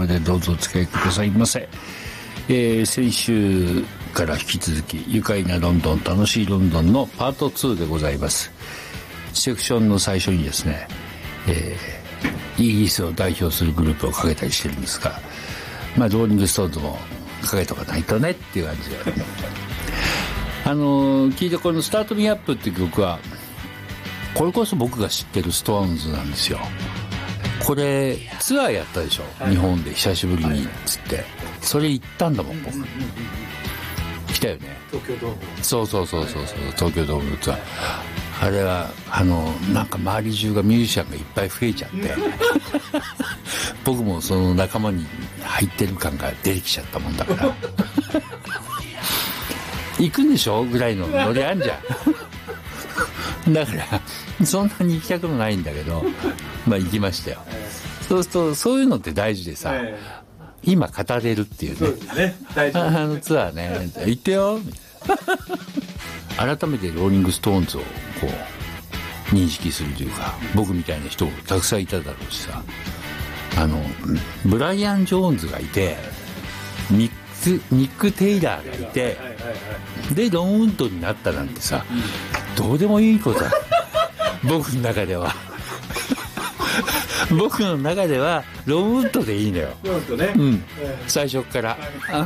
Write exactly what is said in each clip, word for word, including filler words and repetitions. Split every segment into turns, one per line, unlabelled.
までどうぞお付き合いくださいませ。えー、先週から引き続き愉快なロンドン楽しいロンドンのパートツーでございます。セクションの最初にですね、えー、イギリスを代表するグループをかけたりしてるんですが、まあローリングストーンズもかけとかないとねっていう感じであのー、聞いてこのスタートミーアップっていう曲はこれこそ僕が知ってるストーンズなんですよ。これツアーやったでしょ、はい、日本で久しぶりにっつって、それ行ったんだもん僕。来たよね、
東京ドーム。
そうそうそうそうそう、東京ドームツアー。あれはあのなんか周り中がミュージシャンがいっぱい増えちゃって僕もその仲間に入ってる感が出てきちゃったもんだから行くんでしょぐらいのノリあんじゃんだからそんなに行きたくもないんだけどまあ行きましたよ。そうするとそういうのって大事でさ、今語れるっていうね。
そうですね、大事ですね。
あのツアーね、行ってよみたいな改めてローリングストーンズをこう認識するというか、僕みたいな人たくさんいただろうしさ、あのブライアン・ジョーンズがいてミック、ニック・テイラーがいて、でロンウッドになったなんてさ、どうでもいいことだ僕の中では僕の中ではロンウッドでいいのよ。
ロンウッドね、
うん、最初から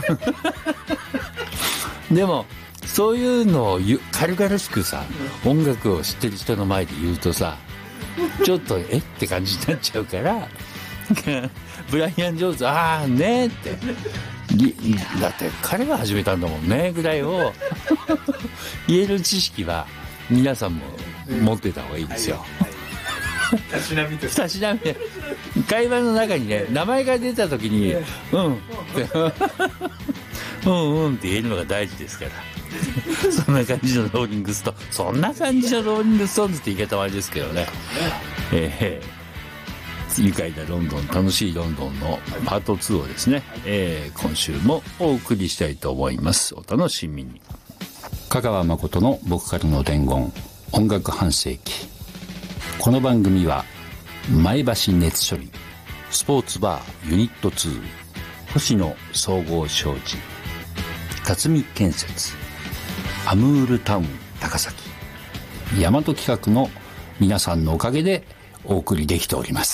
でもそういうのを軽々しくさ、音楽を知ってる人の前で言うとさ、ちょっとえって感じになっちゃうからブライアン・ジョーンズ、ああねってだって彼が始めたんだもんねぐらいを言える知識は皆さんも持ってた方がいいですよ。
たしなみと
たしなみ会話の中にね、名前が出た時にうんうんうんって言えるのが大事ですからそんな感じのローリングストーン、そんな感じのローリングストーンズって言い方はあれですけどね、えー、愉快なロンドン楽しいロンドンのパートツーをですね、えー、今週もお送りしたいと思います。お楽しみに。香川誠の僕からの伝言、音楽半世紀。この番組は前橋熱処理、スポーツバーユニットツー、星野総合商事、辰巳建設、アムールタウン高崎、大和企画の皆さんのおかげでお送りできております。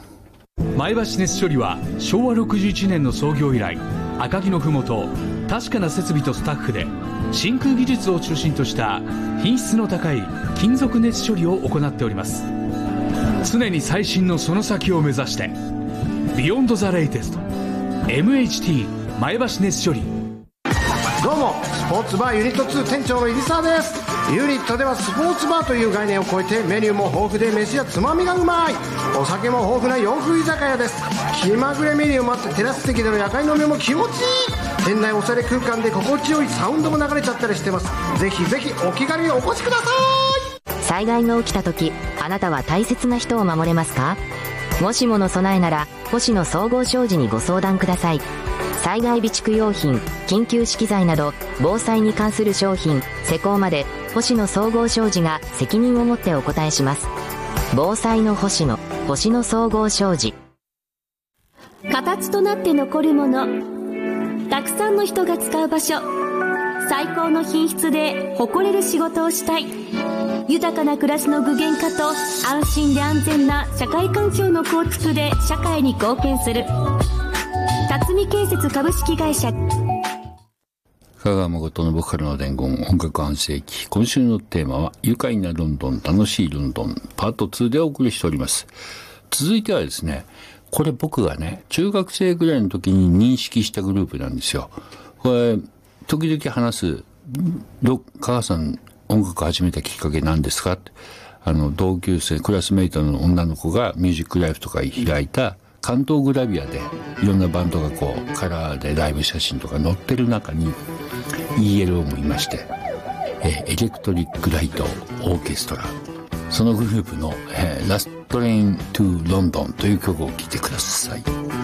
前橋熱処理はしょうわろくじゅういちねんの創業以来、赤城のふもと確かな設備とスタッフで真空技術を中心とした品質の高い金属熱処理を行っております。常に最新のその先を目指してビヨンドザレイテスト エムエイチティー 前橋熱処理。
どうもスポーツバーユニットツー店長の入澤です。ユニットではスポーツバーという概念を超えてメニューも豊富で飯やつまみがうまい、お酒も豊富な洋風居酒屋です。気まぐれメニューもあってテラス席での夜会飲みも気持ちいい。店内おしゃれ空間で心地よいサウンドも流れちゃったりしてます。ぜひぜひお気軽にお越しください。
災害が起きた時、あなたは大切な人を守れますか？もしもの備えなら星野総合商事にご相談ください。災害備蓄用品、緊急資機材など防災に関する商品、施工まで星野総合商事が責任を持ってお答えします。防災の星野、星野総合商事。
形となって残るもの、たくさんの人が使う場所、最高の品質で誇れる仕事をしたい。豊かな暮らしの具現化と安心で安全な社会環境の構築で社会に貢献する。辰巳建設株式会社。
香川誠の僕からの伝言、音楽半世紀。今週のテーマは愉快なロンドン楽しいロンドンパートツーでお送りしております。続いてはですね、これ僕がね中学生ぐらいの時に認識したグループなんですよ。これ時々話す、香川さん音楽始めたきっかけなんですかって、あの同級生クラスメイトの女の子がミュージックライフとか開いた関東グラビアでいろんなバンドがこうカラーでライブ写真とか載ってる中に イーエルオー もいまして、えエレクトリックライトオーケストラ、そのグループの、えー、ラストレイントゥロンドンという曲を聴いてください。